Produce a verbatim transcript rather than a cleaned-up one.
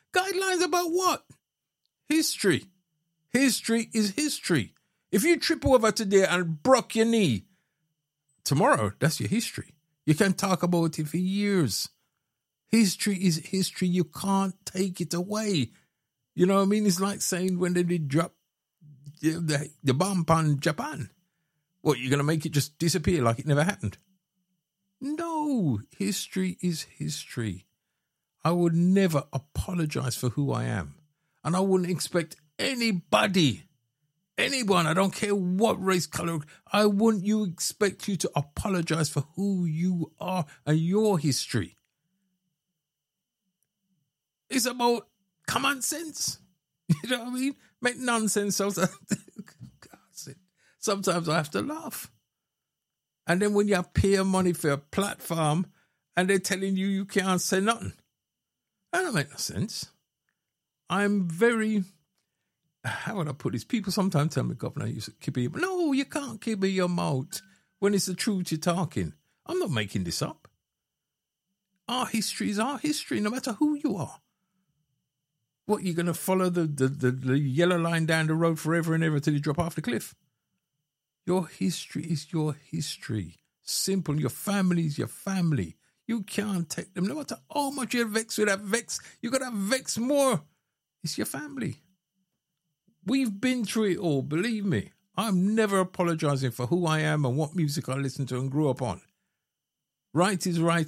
Guidelines about what? History. History is history. If you trip over today and broke your knee, tomorrow, that's your history. You can talk about it for years. History is history. You can't take it away. You know what I mean? It's like saying when they did drop the, the, the bomb on Japan. What, you're going to make it just disappear like it never happened? No, history is history. I would never apologize for who I am. And I wouldn't expect anybody, anyone, I don't care what race, color, I wouldn't you expect you to apologize for who you are and your history. It's about common sense. You know what I mean? Make nonsense. Sometimes I have to laugh. And then when you pay money for a platform and they're telling you you can't say nothing. That don't make no sense. I'm very, how would I put this? People sometimes tell me, Governor, you should keep it. No, you can't keep your mouth when it's the truth you're talking. I'm not making this up. Our history is our history, no matter who you are. What, you're going to follow the, the, the, the yellow line down the road forever and ever till you drop off the cliff? Your history is your history. Simple. Your family is your family. You can't take them. No matter how much you're vexed with that vex, you got to vex more. It's your family. We've been through it all, believe me. I'm never apologizing for who I am and what music I listen to and grew up on. Right is right